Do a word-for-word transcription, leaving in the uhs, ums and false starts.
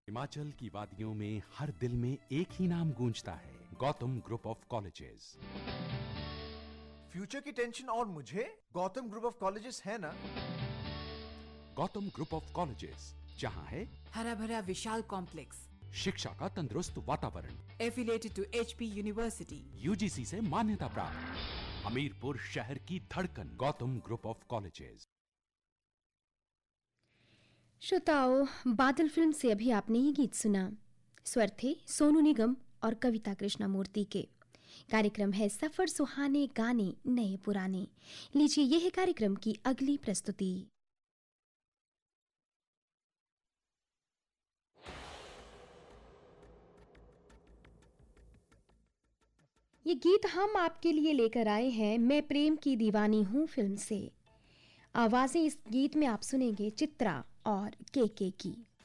हिमाचल की वादियों में हर दिल में एक ही नाम गूंजता है, Gautam group of colleges. Future की टेंशन और मुझे गौतम ग्रुप ऑफ कॉलेजेस है ना। गौतम ग्रुप ऑफ कॉलेजेस, जहां है हरा भरा विशाल कॉम्प्लेक्स, शिक्षा का तंदुरुस्त वातावरण, affiliated to HP university, UGC से मान्यता प्राप्त, हमीरपुर शहर की धड़कन, गौतम ग्रुप ऑफ कॉलेजेस। श्रोताओ, बादल फिल्म से अभी आपने ये गीत सुना। स्वर थे सोनू निगम और कविता कृष्णमूर्ति के। कार्यक्रम है सफर सुहाने गाने नए पुराने। लीजिए, यह है कार्यक्रम की अगली प्रस्तुति। ये गीत हम आपके लिए लेकर आए हैं मैं प्रेम की दीवानी हूँ फिल्म से। आवाजें इस गीत में आप सुनेंगे चित्रा और के के की।